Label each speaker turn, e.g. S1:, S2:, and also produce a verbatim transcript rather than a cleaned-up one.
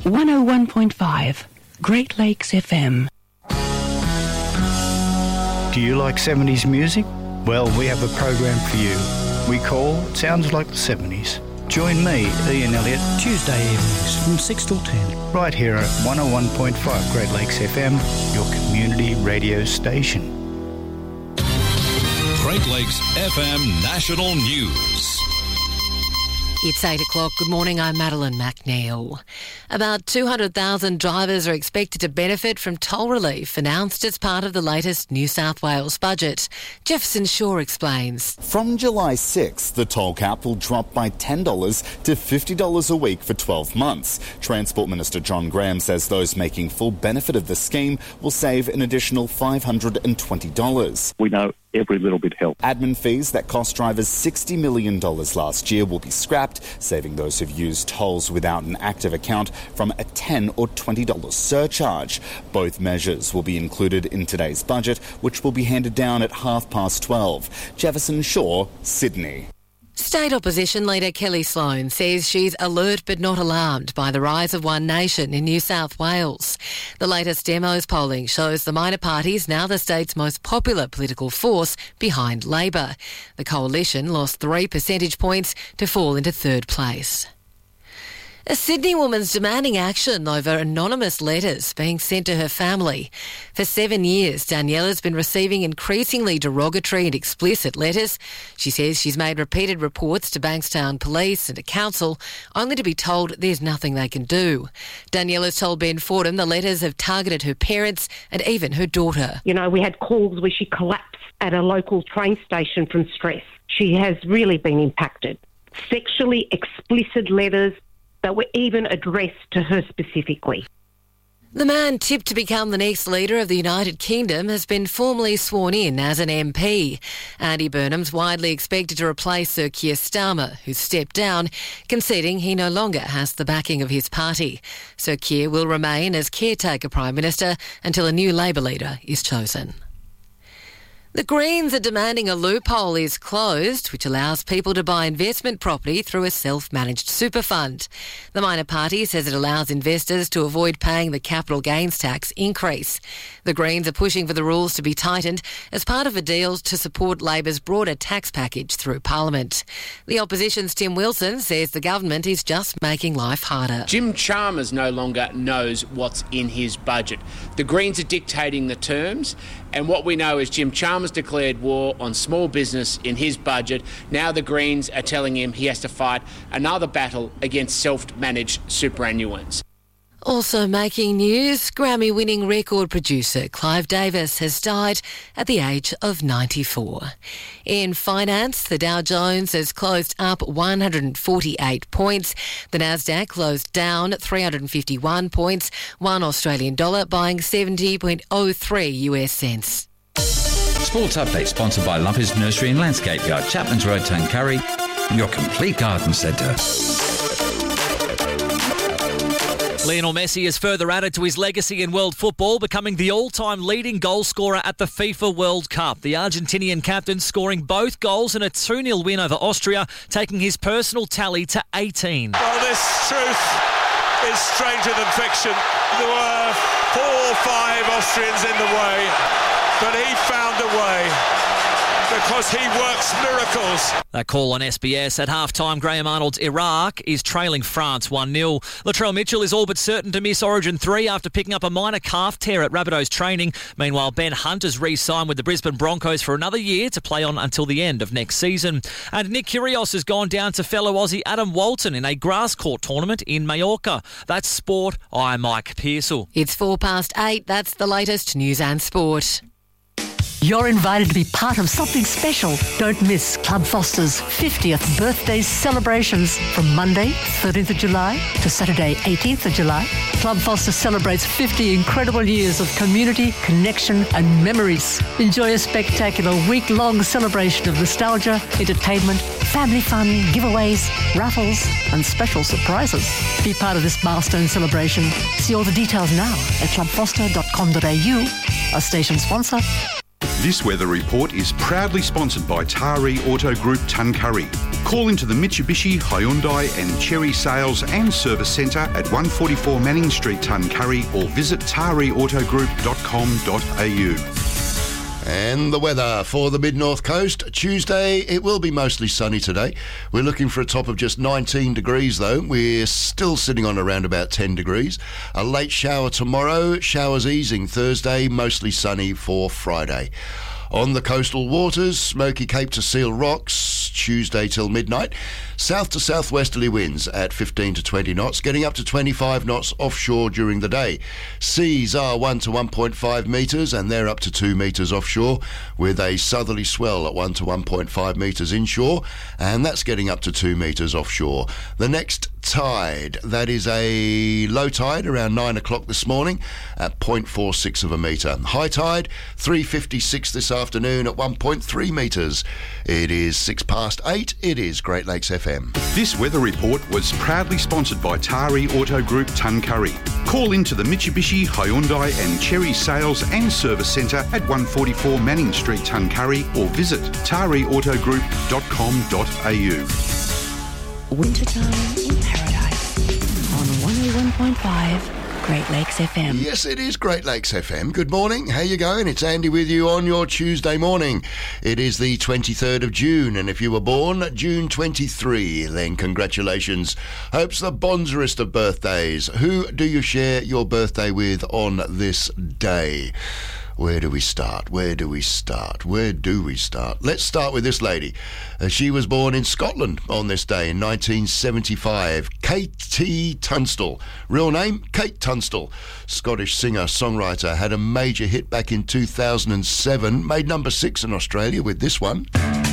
S1: one oh one point five, Great Lakes F M.
S2: Do you like seventies music? Well, we have a program for you. We call Sounds Like the seventies. Join me, Ian Elliott, Tuesday evenings from six till ten, right here at one oh one point five Great Lakes F M, your community radio station.
S3: Great Lakes F M National News.
S4: It's eight o'clock. Good morning, I'm Madeline McNeil. About two hundred thousand drivers are expected to benefit from toll relief announced as part of the latest New South Wales budget. Jefferson Shaw explains.
S5: From July sixth, the toll cap will drop by ten dollars to fifty dollars a week for twelve months. Transport Minister John Graham says those making full benefit of the scheme will save an additional five hundred twenty dollars.
S6: We know every little bit helps.
S5: Admin fees that cost drivers sixty million dollars last year will be scrapped, saving those who've used tolls without an active account from a ten dollars or twenty dollars surcharge. Both measures will be included in today's budget, which will be handed down at half past twelve. Jefferson Shaw, Sydney.
S4: State Opposition Leader Kelly Sloan says she's alert but not alarmed by the rise of One Nation in New South Wales. The latest Demos polling shows the minor parties now the state's most popular political force behind Labor. The coalition lost three percentage points to fall into third place. A Sydney woman's demanding action over anonymous letters being sent to her family. For seven years, Daniela's been receiving increasingly derogatory and explicit letters. She says she's made repeated reports to Bankstown Police and to Council, only to be told there's nothing they can do. Daniela's told Ben Fordham the letters have targeted her parents and even her daughter.
S7: You know, we had calls where she collapsed at a local train station from stress. She has really been impacted. Sexually explicit letters that were even addressed to her specifically.
S4: The man tipped to become the next leader of the United Kingdom has been formally sworn in as an M P. Andy Burnham's widely expected to replace Sir Keir Starmer, who's stepped down, conceding he no longer has the backing of his party. Sir Keir will remain as caretaker Prime Minister until a new Labor leader is chosen. The Greens are demanding a loophole is closed, which allows people to buy investment property through a self-managed super fund. The minor party says it allows investors to avoid paying the capital gains tax increase. The Greens are pushing for the rules to be tightened as part of a deal to support Labor's broader tax package through Parliament. The opposition's Tim Wilson says the government is just making life harder.
S8: Jim Chalmers no longer knows what's in his budget. The Greens are dictating the terms, and what we know is Jim Chalmers declared war on small business in his budget. Now the Greens are telling him he has to fight another battle against self-managed superannuants.
S4: Also making news, Grammy-winning record producer Clive Davis has died at the age of ninety-four. In finance, the Dow Jones has closed up one hundred forty-eight points. The Nasdaq closed down three hundred fifty-one points, one Australian dollar buying seventy point oh three U S cents.
S9: Sports Update sponsored by Lumpers Nursery and Landscape Yard, Chapman's Road, Tuncurry, your complete garden centre.
S10: Lionel Messi has further added to his legacy in world football, becoming the all-time leading goal scorer at the FIFA World Cup. The Argentinian captain scoring both goals in a two nil win over Austria, taking his personal tally to eighteen.
S11: Well, this truth is stranger than fiction. There were four or five Austrians in the way, but he found a way, because he works miracles.
S10: That call on S B S. At half-time, Graham Arnold's Iraq is trailing France one nil. Latrell Mitchell is all but certain to miss Origin three after picking up a minor calf tear at Rabbitohs training. Meanwhile, Ben Hunt has re-signed with the Brisbane Broncos for another year to play on until the end of next season. And Nick Kyrgios has gone down to fellow Aussie Adam Walton in a grass court tournament in Mallorca. That's sport. I'm Mike Pearsall.
S4: It's four past eight. That's the latest news and sport.
S12: You're invited to be part of something special. Don't miss Club Foster's fiftieth birthday celebrations from Monday, thirteenth of July to Saturday, eighteenth of July. Club Foster celebrates fifty incredible years of community, connection and memories. Enjoy a spectacular week-long celebration of nostalgia, entertainment, family fun, giveaways, raffles and special surprises. Be part of this milestone celebration. See all the details now at club foster dot com dot a u, a station sponsor.
S13: This weather report is proudly sponsored by Taree Auto Group Tuncurry. Call into the Mitsubishi, Hyundai and Chery Sales and Service Centre at one forty-four Manning Street, Tuncurry, or visit tari auto group dot com dot a u.
S14: And the weather for the mid-north coast. Tuesday, it will be mostly sunny today. We're looking for a top of just nineteen degrees, though. We're still sitting on around about ten degrees. A late shower tomorrow. Showers easing Thursday. Mostly sunny for Friday. On the coastal waters, Smoky Cape to Seal Rocks, Tuesday till midnight. South to southwesterly winds at fifteen to twenty knots, getting up to twenty-five knots offshore during the day. Seas are one to one point five metres and they're up to two metres offshore, with a southerly swell at one to one point five metres inshore, and that's getting up to two metres offshore. The next tide, that is a low tide around nine o'clock this morning at zero point four six of a metre. High tide, three fifty-six this afternoon at one point three metres. It is six past eight. It is Great Lakes F M.
S13: This weather report was proudly sponsored by Tari Auto Group Tuncurry. Call into the Mitsubishi, Hyundai and Chery Sales and Service Centre at one forty-four Manning Street, Tuncurry, or visit tari auto group dot com dot a u.
S1: Wintertime in Paradise on one oh one point five Great Lakes F M.
S14: Yes, it is Great Lakes F M. Good morning. How you going? It's Andy with you on your Tuesday morning. It is the twenty-third of June, and if you were born June twenty-third, then congratulations. Hope's the bonzerest of birthdays. Who do you share your birthday with on this day? Where do we start? Where do we start? Where do we start? Let's start with this lady. Uh, she was born in Scotland on this day in nineteen seventy-five. Katie Tunstall. Real name, Kate Tunstall. Scottish singer, songwriter, had a major hit back in two thousand seven. Made number six in Australia with this one.